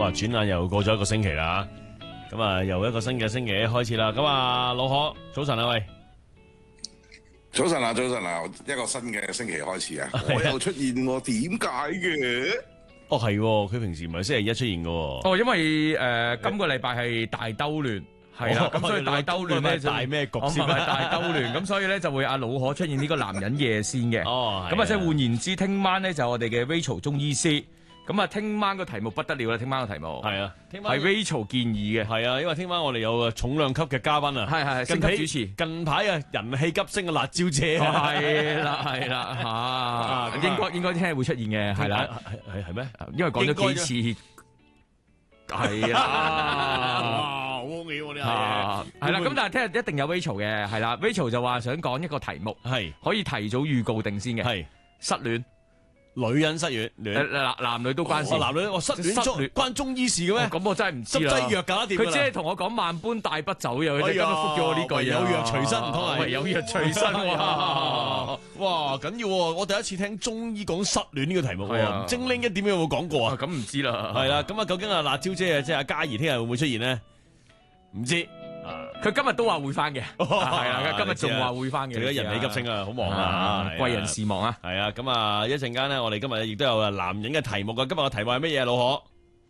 哇！轉眼又過咗一個星期啦，咁啊，又一個新嘅星期開始啦。咁啊，老何，早晨啊，喂！ 早晨啊，早晨啊，一個新嘅星期開始啊，我又出現喎，點解嘅？ 哦，係，佢平時唔係星期一出現嘅。 哦，因為今個禮拜係大兜亂，係啦，咁所以大兜亂咧大咩局先？ 唔係大兜亂，咁所以咧就會阿老可出現呢個男人夜先嘅。 哦， 咁啊，即係換言之，聽晚咧就我哋嘅 Rachel 中醫師。咁啊，聽晚個題目不得了啦！聽晚個題目係啊，聽晚係 Rachel 建議嘅。 係啊，因為聽晚我哋有個重量級嘅嘉賓啊， 係升級主持。 近排啊，人氣急升嘅辣椒姐係啦應該聽日會出現嘅，係啦， 係咩？ 因為講咗幾次，係啦， 哇，好味喎！呢下係啦，咁但係聽日一定有 Rachel 嘅，係啦 ，Rachel 就話想講一個題目， 係可以提早預告定先嘅， 係失戀。 女人失戀， 男女都關事。 男女我失戀關中醫事嘅咩？ 咁我真係唔知啦。 執劑藥搞得掂。佢只係同我講萬般帶不走嘅，佢今日覆咗我呢句嘢。 有藥隨身唔通係？ 有藥隨身哇！緊要喎！我第一次聽中醫講失戀呢個題目喎。精靈一點有冇講過啊？ 咁唔知啦。 係啦，咁啊，究竟阿辣椒姐啊，即係阿嘉怡，聽日會唔會出現呢？唔知。 佢今日都話會翻嘅，係啦，今日仲話會翻嘅。 而家人氣急升啊，好忙啊， 貴人事忙啊。 係啊，咁啊，一陣間咧，我哋今日亦都有男人嘅題目噶。今日嘅題目係乜嘢，老可？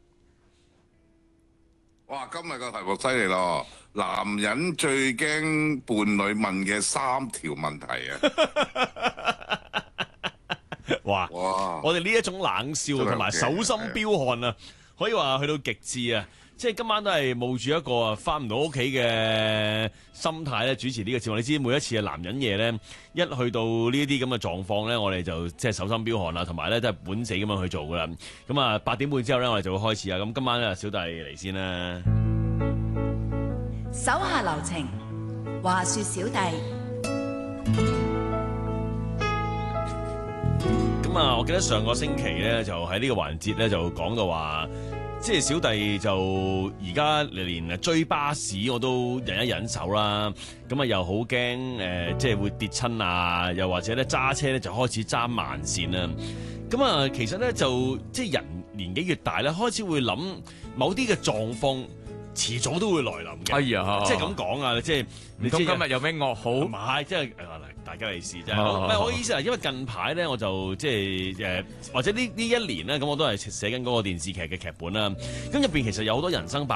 哇，今日個題目犀利咯！男人最驚伴侶問嘅3條問題啊！ 哇！我哋呢一種冷笑同埋手心飆汗啊，可以話去到極致啊！即係今晚都係冒住一個翻唔到屋企嘅心態咧主持呢個節目。你知每一次嘅男人夜咧，一去到呢啲咁嘅狀況咧，我哋就即係手心飆汗啦，同埋咧都係本死咁樣去做噶啦。咁啊8點半之後咧，我哋就會開始啊。咁今晚咧，小弟嚟先啦。 手下留情，話說小弟。 咁啊，我記得上個星期咧，就喺呢個環節咧，就講到話。即係小弟就而家連追巴士我都忍一忍手啦，咁啊又好驚即係會跌親啊，又或者咧揸車咧就開始揸慢線啦。咁啊，其實咧就即係人年紀越大咧，開始會諗某啲嘅狀況遲早都會來臨嘅。 哎呀， 即係咁講啊，即係唔通今日有咩噩好？ 唔係，即係大家利是啫。唔係我意思係，因為近排咧我就即係或者呢一年咧，咁我都係寫緊嗰個電視劇嘅劇本啦。咁入邊其實有好多人生